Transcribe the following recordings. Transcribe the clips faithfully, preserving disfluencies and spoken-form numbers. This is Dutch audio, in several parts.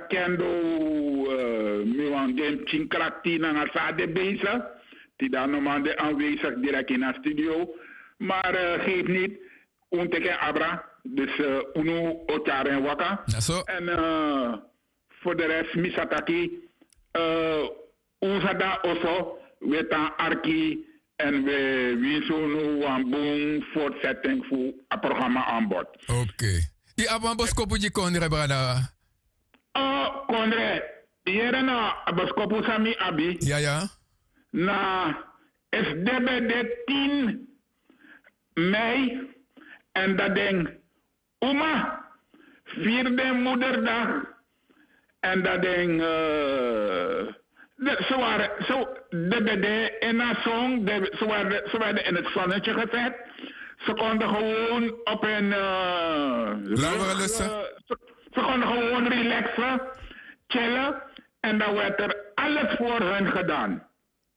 kendo mi wan dem chinkrakti na nga de bezig. Die dan normaal aanwezig direct in de studio. Maar uh, geef niet. Unteke Abra. Dus uh, Unu Otar en Waka. So. En uh, voor de rest, Misataki. Uh, Uzada also. We gaan Arki. En we winsen een boom voortzetting voor het programma aan boord. Oké. Okay. Die Abamboskopu die Kondre, brada? Oh, Kondre. Hier na Abamboskopu Sami Abi. Ja, ja. Na S D B de tien mei. En dat ding. Oma. Vierde moederdag. En dat ding. Uh, de, ze waren. Zo. De B D in een song. De, ze, waren, ze werden in het zonnetje gezet. Ze konden gewoon op een. Uh, uh, ze, ze konden gewoon relaxen. Chillen. En dan werd er alles voor hen gedaan.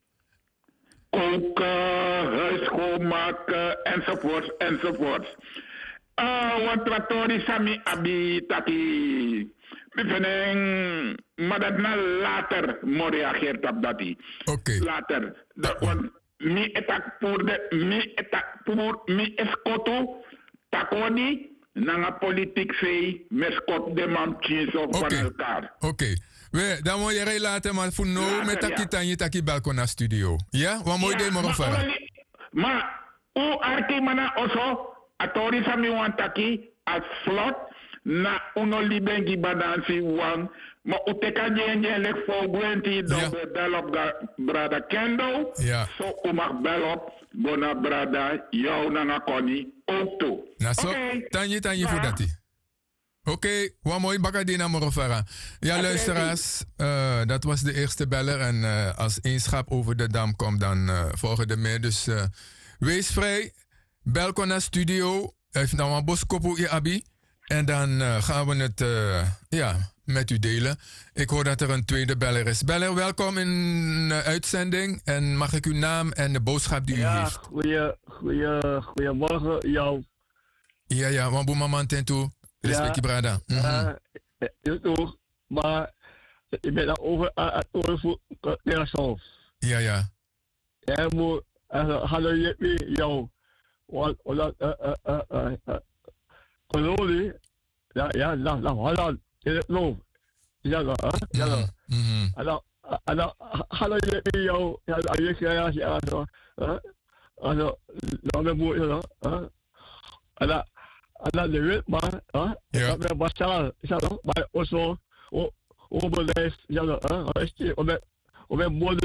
Koken, huis schoonmaken, enzovoort, enzovoort. Uh, wat traktori sami abi taki. Bevinning, maar dat na later mo reageert op dat. Oké. Okay. Later. Want mi etak voor de, mi etak voor, mi eskoto, takodi, nanga politiek zei, meskot de man chinso van elkaar. Oké. Okay. We, dan moet je later, maar voor nu met taki tanje taki balkon naar studio. Ja? Wat moet je doen, mevrouw? Maar, u arki mana oso, atori sami wan taki, als slot, na uno libengi badansi wan, maar u teka jenje lek voor gwenti, dan we bel op brada Kendo, ja. So u mag bel op, bona brada, jou na koni, ook toe. Nou zo, tanje tanje voor dat. Oké, okay, wat mooi bakadina morofara. Ja, okay, luisteraars, uh, dat was de eerste beller. En uh, als eenschap over de dam komt, dan uh, volgende meer. Dus uh, wees vrij. Bel naar studio. Even naar een boskopo in Abi. En dan uh, gaan we het uh, ja, met u delen. Ik hoor dat er een tweede beller is. Beller, welkom in de uh, uitzending. En mag ik uw naam en de boodschap die ja, u heeft? Ja, goeie, goeiemorgen, jou. Ja, ja, want boemaman ten toe. Respect je, brada. Ja, je toch. Maar ik ben daar over aan het oren voor de Ja, ja. Jij moet, hadden je mee jou, want dat, kolonie, ja, ja, dat, dat, Holland, in het loof. Ja, dat, ja, dat. En dan, en dan hadden je mee jou, ja, dat je zei, ja, zo, en dan, dan moet je, en dan, en dan de wet maar, hè? Ja. Dat was daar, ja, maar ook zo, op op bedrijf, ja, hè? Is die op op op